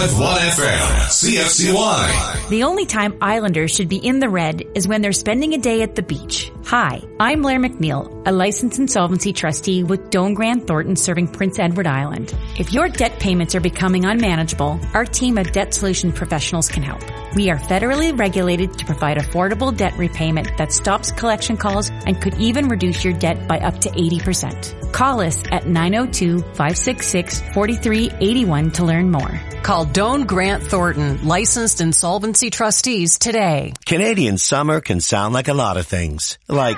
105.1 FM, CFCY. The only time Islanders should be in the red is when they're spending a day at the beach. Hi, I'm Blair McNeil, a licensed insolvency trustee with Doane Grant Thornton serving Prince Edward Island. If your debt payments are becoming unmanageable, our team of debt solution professionals can help. We are federally regulated to provide affordable debt repayment that stops collection calls and could even reduce your debt by up to 80%. Call us at 902-566-4381 to learn more. Call Doane Grant Thornton, licensed insolvency trustees today. Canadian summer can sound like a lot of things.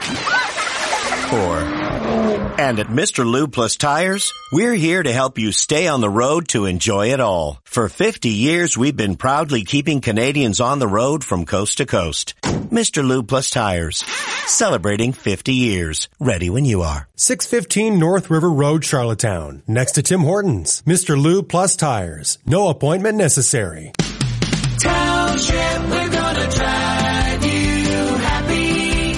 And at Mr. Lube Plus Tires, we're here to help you stay on the road to enjoy it all. For 50 years, we've been proudly keeping Canadians on the road from coast to coast. Mr. Lube Plus Tires, celebrating 50 years. Ready when you are. 615 North River Road, Charlottetown. Next to Tim Hortons. Mr. Lube Plus Tires. No appointment necessary. Township, we're gonna drive you happy.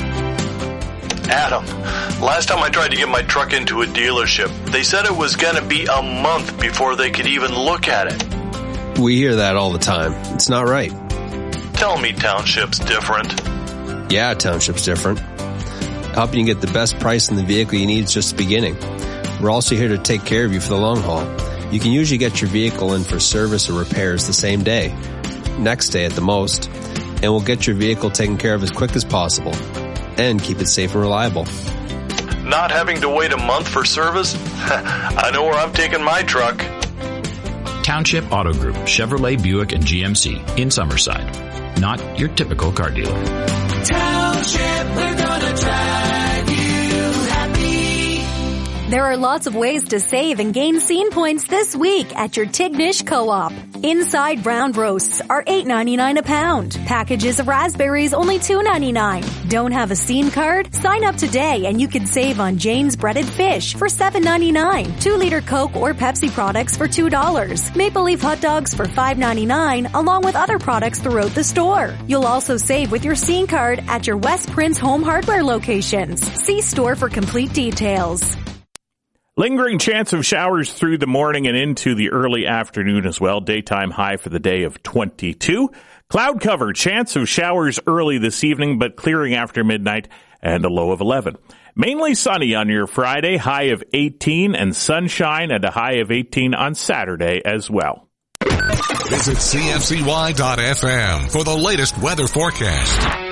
Adam, last time I tried to get my truck into a dealership, they said it was gonna be a month before they could even look at it. We hear that all the time. It's not right. Tell me Township's different. Yeah, Township's different. Helping you get the best price in the vehicle you need is just the beginning. We're also here to take care of you for the long haul. You can usually get your vehicle in for service or repairs the same day, next day at the most, and we'll get your vehicle taken care of as quick as possible and keep it safe and reliable. Not having to wait a month for service? I know where I'm taking my truck. Township Auto Group, Chevrolet, Buick, and GMC in Summerside. Not your typical car dealer. Township, we're gonna drive you happy. There are lots of ways to save and gain scene points this week at your Tignish Co-op. Inside round roasts are $8.99 a pound. Packages of raspberries only $2.99. Don't have a scene card? Sign up today and you can save on Jane's breaded fish for $7.99. 2-liter Coke or Pepsi products for $2. Maple Leaf hot dogs for $5.99 along with other products throughout the store. You'll also save with your scene card at your West Prince Home Hardware locations. See store for complete details. Lingering chance of showers through the morning and into the early afternoon as well. Daytime high for the day of 22. Cloud cover, chance of showers early this evening, but clearing after midnight and a low of 11. Mainly sunny on your Friday, high of 18, and sunshine and a high of 18 on Saturday as well. Visit CFCY.FM for the latest weather forecast.